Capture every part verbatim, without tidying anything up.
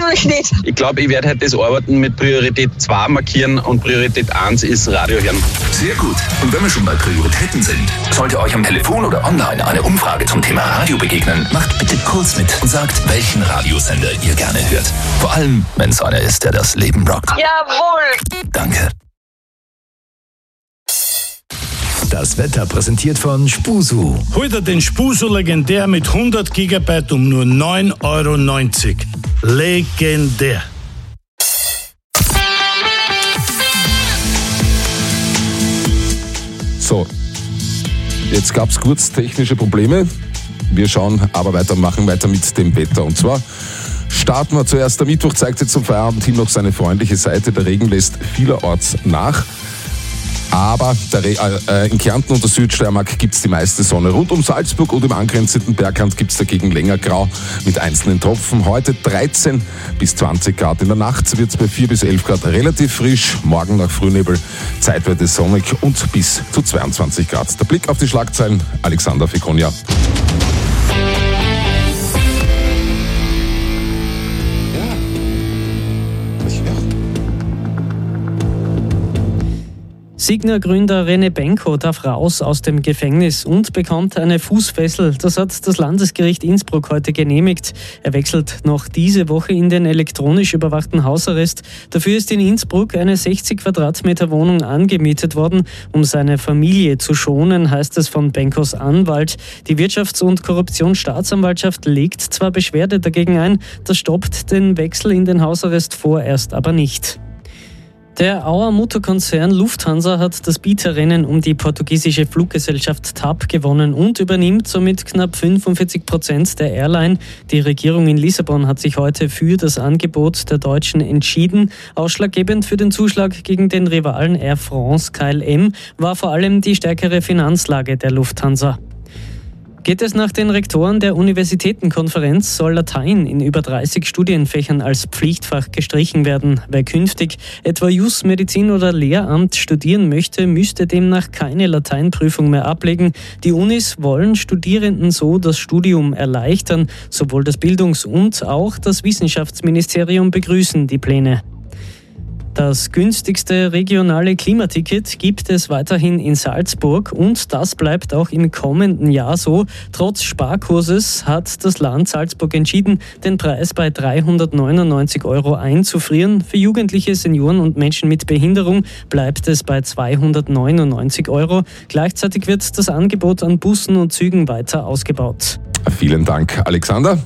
natürlich nicht. Ich glaube, ich werde heute das Arbeiten mit Priorität zwei markieren und Priorität eins ist Radio hören. Sehr gut. Und wenn wir schon bei Prioritäten sind, sollte euch am Telefon oder online eine Umfrage zum Thema Radio begegnen, macht bitte kurz mit und sagt, welchen Radiosender ihr gerne hört. Vor allem, wenn es einer ist, der das Leben rockt. Jawohl. Danke. Das Wetter präsentiert von Spusu. Heute den Spusu legendär mit hundert Gigabyte um nur neun Euro neunzig. Legendär. So, jetzt gab es kurz technische Probleme. Wir schauen aber weiter, machen weiter mit dem Wetter. Und zwar starten wir zuerst. Der Mittwoch zeigt jetzt zum Feierabend hin noch seine freundliche Seite. Der Regen lässt vielerorts nach. Aber der Re- äh, in Kärnten und der Südsteiermark gibt es die meiste Sonne. Rund um Salzburg und im angrenzenden Bergland gibt es dagegen länger Grau mit einzelnen Tropfen. Heute dreizehn bis zwanzig Grad. In der Nacht wird es bei vier bis elf Grad relativ frisch. Morgen nach Frühnebel zeitweise sonnig und bis zu zweiundzwanzig Grad. Der Blick auf die Schlagzeilen, Alexander Fekonia. Signa-Gründer René Benko darf raus aus dem Gefängnis und bekommt eine Fußfessel. Das hat das Landesgericht Innsbruck heute genehmigt. Er wechselt noch diese Woche in den elektronisch überwachten Hausarrest. Dafür ist in Innsbruck eine sechzig Quadratmeter Wohnung angemietet worden, um seine Familie zu schonen, heißt es von Benkos Anwalt. Die Wirtschafts- und Korruptionsstaatsanwaltschaft legt zwar Beschwerde dagegen ein, das stoppt den Wechsel in den Hausarrest vorerst aber nicht. Der Auer Mutterkonzern Lufthansa hat das Bieterrennen um die portugiesische Fluggesellschaft T A P gewonnen und übernimmt somit knapp fünfundvierzig Prozent der Airline. Die Regierung in Lissabon hat sich heute für das Angebot der Deutschen entschieden. Ausschlaggebend für den Zuschlag gegen den Rivalen Air France K L M war vor allem die stärkere Finanzlage der Lufthansa. Geht es nach den Rektoren der Universitätenkonferenz, soll Latein in über dreißig Studienfächern als Pflichtfach gestrichen werden. Wer künftig etwa Jus, Medizin oder Lehramt studieren möchte, müsste demnach keine Lateinprüfung mehr ablegen. Die Unis wollen Studierenden so das Studium erleichtern. Sowohl das Bildungs- und auch das Wissenschaftsministerium begrüßen die Pläne. Das günstigste regionale Klimaticket gibt es weiterhin in Salzburg und das bleibt auch im kommenden Jahr so. Trotz Sparkurses hat das Land Salzburg entschieden, den Preis bei dreihundertneunundneunzig Euro einzufrieren. Für Jugendliche, Senioren und Menschen mit Behinderung bleibt es bei zweihundertneunundneunzig Euro. Gleichzeitig wird das Angebot an Bussen und Zügen weiter ausgebaut. Vielen Dank, Alexander.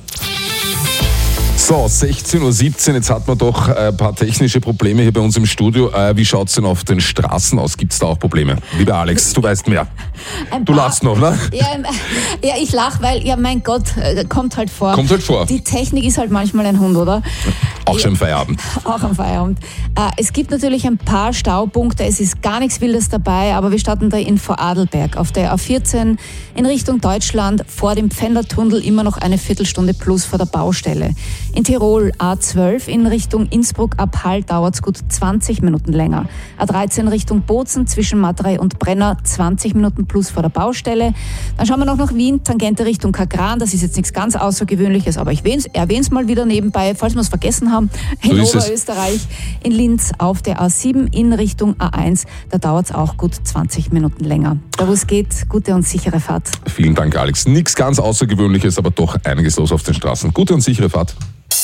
So, sechzehn Uhr siebzehn, jetzt hat man doch ein paar technische Probleme hier bei uns im Studio. Wie schaut es denn auf den Straßen aus? Gibt es da auch Probleme? Lieber Alex, du weißt mehr. Ein du paar, lachst noch, ne? Ja, ja ich lache, weil, ja mein Gott, kommt halt vor. Kommt halt vor. Die Technik ist halt manchmal ein Hund, oder? Auch schon am Feierabend. Auch am Feierabend. Es gibt natürlich ein paar Staupunkte, es ist gar nichts Wildes dabei, aber wir starten da in Vorarlberg. Auf der A vierzehn in Richtung Deutschland vor dem Pfändertunnel immer noch eine Viertelstunde plus vor der Baustelle. In Tirol A zwölf in Richtung Innsbruck ab Hall dauert es gut zwanzig Minuten länger. A dreizehn Richtung Bozen zwischen Matrei und Brenner zwanzig Minuten plus vor der Baustelle. Dann schauen wir noch nach Wien, Tangente Richtung Kagran. Das ist jetzt nichts ganz Außergewöhnliches, aber ich erwähne es mal wieder nebenbei, falls wir es vergessen haben. In so Oberösterreich, in Linz auf der A sieben in Richtung A eins. Da dauert es auch gut zwanzig Minuten länger. Da wo es geht, gute und sichere Fahrt. Vielen Dank, Alex. Nichts ganz Außergewöhnliches, aber doch einiges los auf den Straßen. Gute und sichere Fahrt.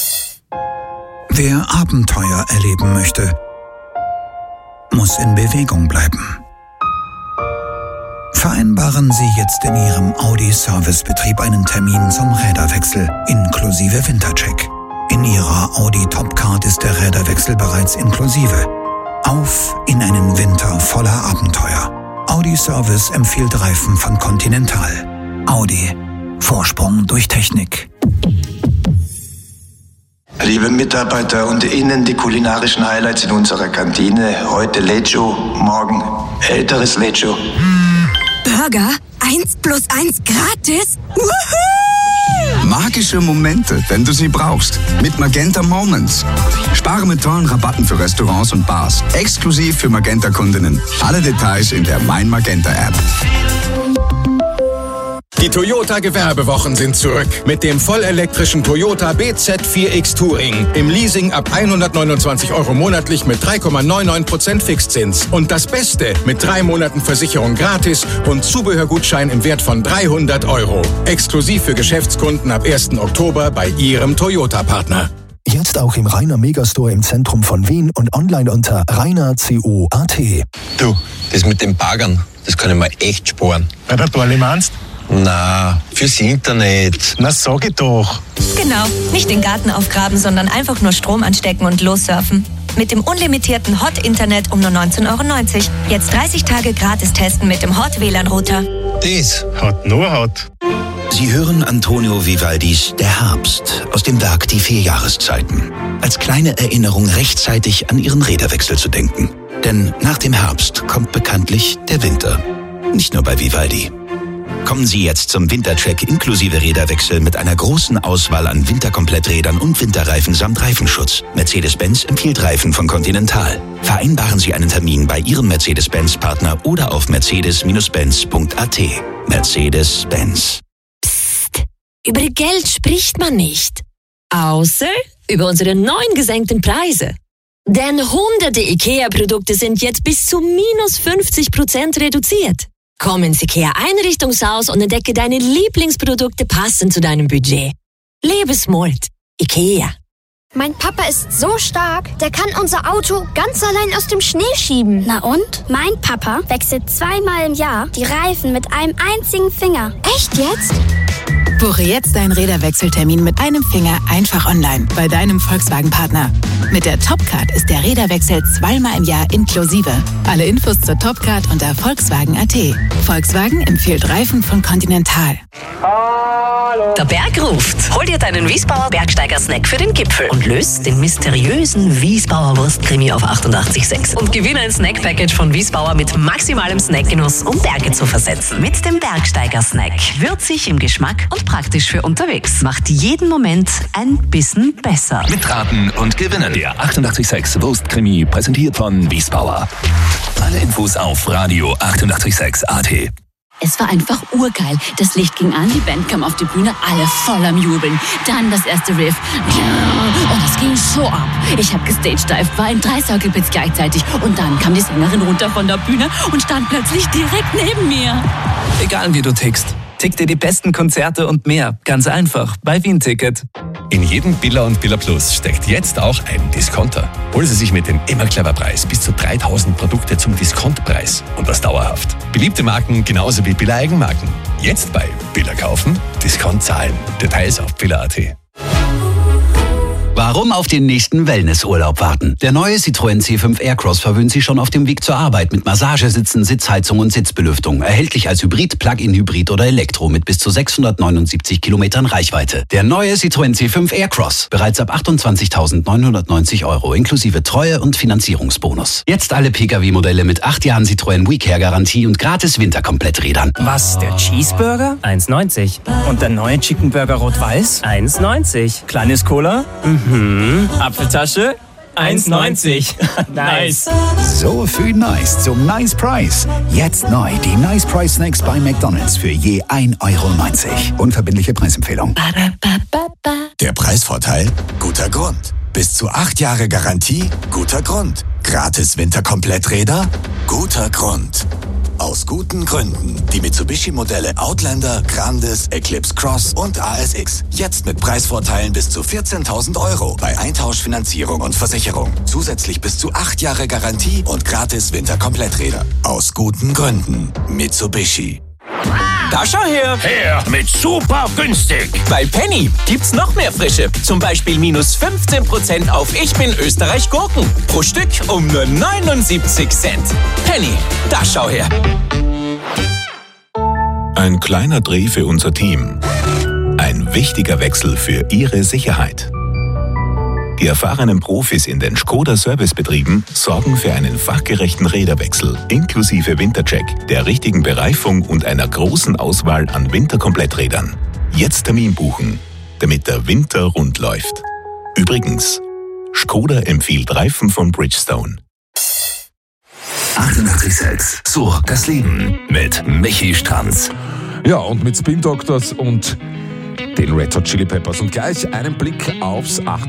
Wer Abenteuer erleben möchte, muss in Bewegung bleiben. Vereinbaren Sie jetzt in Ihrem Audi-Servicebetrieb einen Termin zum Räderwechsel inklusive Wintercheck. In Ihrer Audi Topcard ist der Räderwechsel bereits inklusive. Auf in einen Winter voller Abenteuer. Audi Service empfiehlt Reifen von Continental. Audi. Vorsprung durch Technik. Liebe Mitarbeiter und Ihnen die kulinarischen Highlights in unserer Kantine. Heute Lecho, morgen älteres Lecho. Burger, eins plus eins gratis? Woohoo! Magische Momente, wenn du sie brauchst. Mit Magenta Moments. Spare mit tollen Rabatten für Restaurants und Bars. Exklusiv für Magenta-Kundinnen. Alle Details in der Mein Magenta App. Die Toyota-Gewerbewochen sind zurück. Mit dem vollelektrischen Toyota B Z vier X Touring. Im Leasing ab hundertneunundzwanzig Euro monatlich mit drei Komma neunundneunzig Prozent Fixzins. Und das Beste, mit drei Monaten Versicherung gratis und Zubehörgutschein im Wert von dreihundert Euro. Exklusiv für Geschäftskunden ab ersten Oktober bei Ihrem Toyota-Partner. Jetzt auch im Rainer Megastore im Zentrum von Wien und online unter rainer punkt co punkt at. Du, das mit den Baggern, das kann ich mir echt sparen. Bei der Dorli meinst? Na, fürs Internet. Na, sag ich doch. Genau, nicht den Garten aufgraben, sondern einfach nur Strom anstecken und lossurfen. Mit dem unlimitierten Hot-Internet um nur neunzehn Euro neunzig. Jetzt dreißig Tage gratis testen mit dem Hot-W L A N-Router. Das hat nur Hot. Sie hören Antonio Vivaldis Der Herbst aus dem Werk Die vier Jahreszeiten. Als kleine Erinnerung rechtzeitig an Ihren Räderwechsel zu denken. Denn nach dem Herbst kommt bekanntlich der Winter. Nicht nur bei Vivaldi. Kommen Sie jetzt zum Wintercheck inklusive Räderwechsel mit einer großen Auswahl an Winterkompletträdern und Winterreifen samt Reifenschutz. Mercedes-Benz empfiehlt Reifen von Continental. Vereinbaren Sie einen Termin bei Ihrem Mercedes-Benz-Partner oder auf mercedes Benz punkt at. Mercedes-Benz. Psst, über Geld spricht man nicht. Außer über unsere neuen gesenkten Preise. Denn hunderte IKEA-Produkte sind jetzt bis zu minus fünfzig Prozent reduziert. Komm ins IKEA Einrichtungshaus und entdecke deine Lieblingsprodukte passend zu deinem Budget. Lebe smart. IKEA. Mein Papa ist so stark, der kann unser Auto ganz allein aus dem Schnee schieben. Na und? Mein Papa wechselt zweimal im Jahr die Reifen mit einem einzigen Finger. Echt jetzt? Buche jetzt deinen Räderwechseltermin mit einem Finger einfach online bei deinem Volkswagen-Partner. Mit der Topcard ist der Räderwechsel zweimal im Jahr inklusive. Alle Infos zur Topcard unter Volkswagen punkt at. Volkswagen empfiehlt Reifen von Continental. Hallo. Der Berg ruft. Hol dir deinen Wiesbauer Bergsteiger-Snack für den Gipfel und löst den mysteriösen Wiesbauer Wurstkrimi auf achtundachtzig Komma sechs. Und gewinne ein Snack-Package von Wiesbauer mit maximalem Snackgenuss, um Berge zu versetzen. Mit dem Bergsteiger-Snack. Würzig im Geschmack und praktisch für unterwegs. Macht jeden Moment ein bisschen besser. Mitraten und gewinnen. Der achtundachtzig Komma sechs Wurstkrimi präsentiert von Wiesbauer. Alle Infos auf Radio achtundachtzig Komma sechs A T. Es war einfach urgeil. Das Licht ging an, die Band kam auf die Bühne, alle voll am Jubeln. Dann das erste Riff. Und es ging so ab. Ich hab gestagedived, war in drei Circle-Pits gleichzeitig. Und dann kam die Sängerin runter von der Bühne und stand plötzlich direkt neben mir. Egal wie du tickst. Tick dir die besten Konzerte und mehr. Ganz einfach bei Wien Ticket. In jedem Billa und Billa Plus steckt jetzt auch ein Discounter. Holen Sie sich mit dem immer clever Preis bis zu dreitausend Produkte zum Diskontpreis. Und das dauerhaft. Beliebte Marken genauso wie Billa Eigenmarken. Jetzt bei Billa kaufen, Discount zahlen. Details auf billa punkt at. Warum auf den nächsten Wellnessurlaub warten? Der neue Citroën C fünf Aircross verwöhnt Sie schon auf dem Weg zur Arbeit mit Massagesitzen, Sitzheizung und Sitzbelüftung. Erhältlich als Hybrid, Plug-in-Hybrid oder Elektro mit bis zu sechshundertneunundsiebzig Kilometern Reichweite. Der neue Citroën C fünf Aircross. Bereits ab achtundzwanzigtausendneunhundertneunzig Euro inklusive Treue- und Finanzierungsbonus. Jetzt alle Pkw-Modelle mit acht Jahren Citroën WeCare-Garantie und gratis Winterkompletträdern. Was, der Cheeseburger? eins neunzig. Und der neue Chicken Burger Rot-Weiß? eins neunzig. Kleines Cola? Mhm. Mhm. Apfeltasche? eins neunzig. Nice. So viel Nice zum Nice Price. Jetzt neu die Nice Price Snacks bei McDonald's für je ein Euro neunzig. Unverbindliche Preisempfehlung. Der Preisvorteil? Guter Grund. Bis zu acht Jahre Garantie? Guter Grund. Gratis Winterkompletträder? Guter Grund. Aus guten Gründen. Die Mitsubishi-Modelle Outlander, Grandis, Eclipse Cross und A S X. Jetzt mit Preisvorteilen bis zu vierzehntausend Euro bei Eintauschfinanzierung und Versicherung. Zusätzlich bis zu acht Jahre Garantie und gratis Winterkompletträder. Aus guten Gründen. Mitsubishi. Da schau her! Her mit super günstig! Bei Penny gibt's noch mehr Frische. Zum Beispiel minus fünfzehn Prozent auf Ich bin Österreich Gurken. Pro Stück um nur neunundsiebzig Cent. Penny, da schau her! Ein kleiner Dreh für unser Team. Ein wichtiger Wechsel für Ihre Sicherheit. Die erfahrenen Profis in den Skoda-Servicebetrieben sorgen für einen fachgerechten Räderwechsel inklusive Wintercheck, der richtigen Bereifung und einer großen Auswahl an Winterkompletträdern. Jetzt Termin buchen, damit der Winter rund läuft. Übrigens, Skoda empfiehlt Reifen von Bridgestone. achtundachtzig Komma sechs. So, das Leben mit Michi Stranz. Ja, und mit Spin Doctors und den Red Hot Chili Peppers. Und gleich einen Blick aufs